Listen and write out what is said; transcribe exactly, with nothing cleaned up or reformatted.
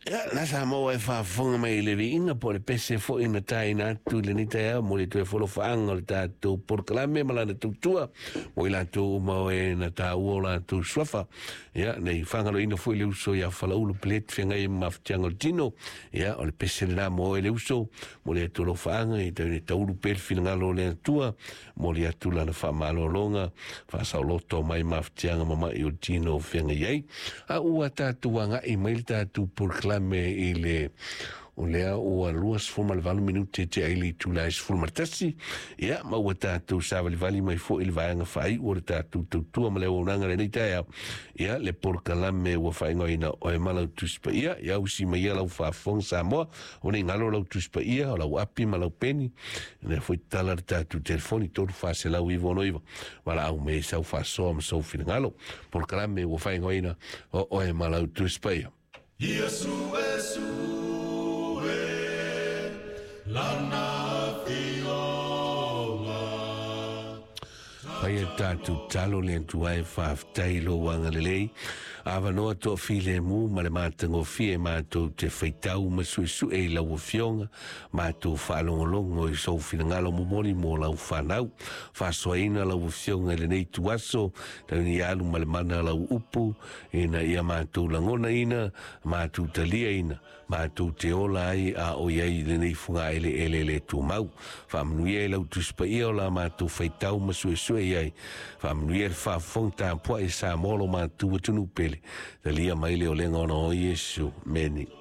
Ja, nasa mo e fa fonga mai le vinga po le pese fo ina tai na tu le ni tai mo le tu e folo fanga le ta tu por clame mala na tu tua mo ila tu mo e na ta uola tu swafa ya nei fanga lo ina fo le uso ya fala ulo plet fenga e maftiango tino ya o le pese na mo e le uso mo le tu lo fanga e te ni ta ulo pel finga lo le tua mo le tu la na fa malo longa fa sa loto mai maftianga mama i o tino fenga ye a ua ta tu anga e mail ta tu por me ile o lea o a luas forma le valu minute te aili tu lais forma tasi ia ma o tātou sa vali vali mai fo il vaanga fai o le tātou tu tua ma le o nanga le neita ia ia le por kalame o fai ngoina o e malau tuspa ia ia usi mai ia lau whaafong sa moa o ne ngalo lau tuspa ia o lau api ma lau peni ne foi tala le tātou telefoni toru whaase lau iwo noiva wala au me sau whaasoa ma sau fina ngalo por kalame o fai ngoina o e malau tuspa ia Yesu Yesu lana fionga Pai tatu talo le tuai fa tailo wanga lei ava no to file mu ma le matango fie ma to te feitau ma su su e la fionga ma to fa longo i so fina ngalo mo mori mo la fanau fa soina la fionga le nei tuaso tani alu ma le mana la upu ina ia ma to langona ina ma to talia ina ma to te ola ai a o ye le nei funga ele ele le tu mau fa mnuie la tu spa iola ma to feitau ma su su ai fa mnuie fa fonta po e sa molo ma tu tu pele Dalia mai le o lenga ona o Yesu meni